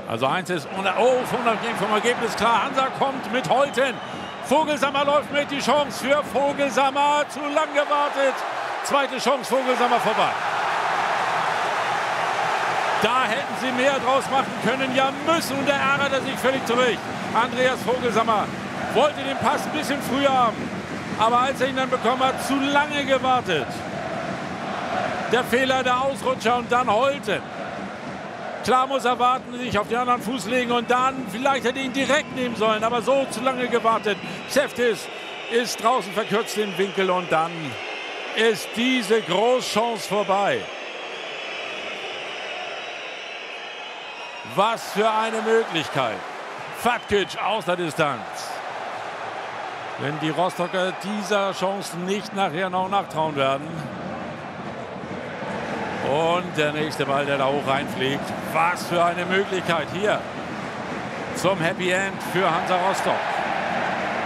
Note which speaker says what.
Speaker 1: Also eins ist vom Ergebnis klar. Hansa kommt mit Holten. Vogelsammer läuft mit, die Chance für Vogelsammer. Zu lang gewartet. Zweite Chance, Vogelsammer vorbei. Da hätten sie mehr draus machen können, ja müssen. Und der ärgert sich völlig zurecht. Andreas Vogelsammer wollte den Pass ein bisschen früher haben. Aber als er ihn dann bekommen hat, zu lange gewartet. Der Fehler, der Ausrutscher und dann Holten. Klar muss er warten, sich auf den anderen Fuß legen und dann vielleicht hätte ihn direkt nehmen sollen, aber so zu lange gewartet. Seftis ist draußen, verkürzt den Winkel und dann ist diese Großchance vorbei. Was für eine Möglichkeit. Fatkic aus der Distanz. Wenn die Rostocker dieser Chance nicht nachher noch nachtrauen werden. Und der nächste Ball, der da hoch reinfliegt. Was für eine Möglichkeit hier zum Happy End für Hansa Rostock.